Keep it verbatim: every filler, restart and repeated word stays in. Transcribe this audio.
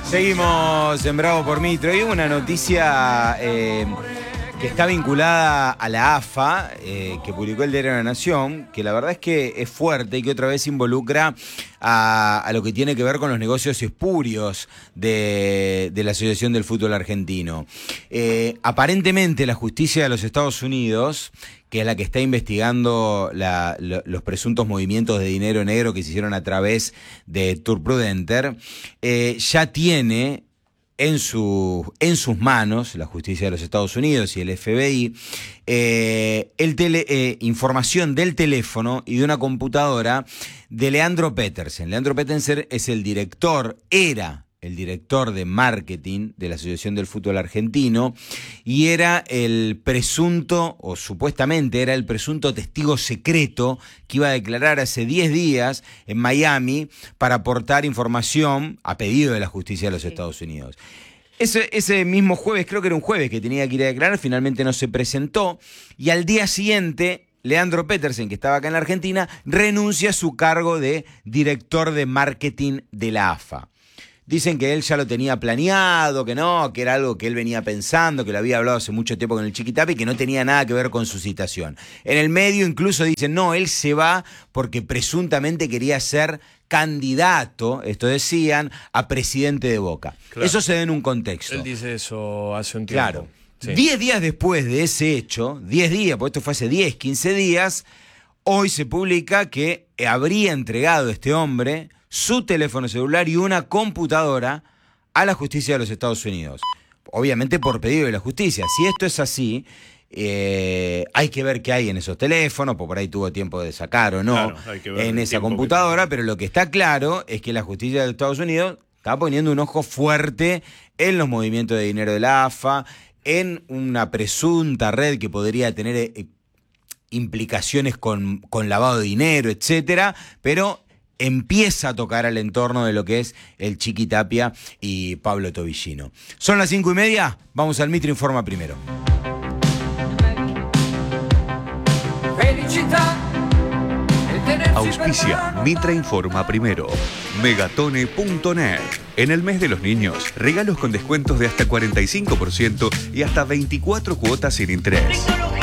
Seguimos en Bravo por Mitro. Hay una noticia eh, que está vinculada a la A F A, eh, que publicó el Diario de la Nación, que la verdad es que es fuerte y que otra vez involucra a, a lo que tiene que ver con los negocios espurios de, de la Asociación del Fútbol Argentino. Eh, aparentemente la justicia de los Estados Unidos, que es la que está investigando la, lo, los presuntos movimientos de dinero negro que se hicieron a través de Tour Prudenter, eh, ya tiene en, su, en sus manos, la justicia de los Estados Unidos y el F B I, eh, el tele, eh, información del teléfono y de una computadora de Leandro Petersen. Leandro Petersen es el director, era el director de marketing de la Asociación del Fútbol Argentino, y era el presunto, o supuestamente era el presunto testigo secreto que iba a declarar hace diez días en Miami para aportar información a pedido de la justicia de los sí. Estados Unidos. Ese, ese mismo jueves, creo que era un jueves que tenía que ir a declarar, finalmente no se presentó, y al día siguiente Leandro Petersen, que estaba acá en la Argentina, renuncia a su cargo de director de marketing de la A F A. Dicen que él ya lo tenía planeado, que no, que era algo que él venía pensando, que lo había hablado hace mucho tiempo con el Chiquitapia y que no tenía nada que ver con su citación. En el medio incluso dicen, no, él se va porque presuntamente quería ser candidato, esto decían, a presidente de Boca. Claro. Eso se da en un contexto. Él dice eso hace un tiempo. Claro. Sí. Diez días después de ese hecho, diez días, porque esto fue hace diez, quince días, hoy se publica que habría entregado este hombre su teléfono celular y una computadora a la justicia de los Estados Unidos. Obviamente por pedido de la justicia. Si esto es así, eh, hay que ver qué hay en esos teléfonos, porque por ahí tuvo tiempo de sacar o no claro, en esa computadora, pero lo que está claro es que la justicia de los Estados Unidos está poniendo un ojo fuerte en los movimientos de dinero de la A F A, en una presunta red que podría tener eh, implicaciones con, con lavado de dinero, etcétera, pero empieza a tocar al entorno de lo que es el Chiquitapia y Pablo Tobillino. Son las cinco y media, vamos al Mitro Informa primero. Auspicia Mitra Informa primero. Megatone punto net. En el mes de los niños, regalos con descuentos de hasta cuarenta y cinco por ciento y hasta veinticuatro cuotas sin interés.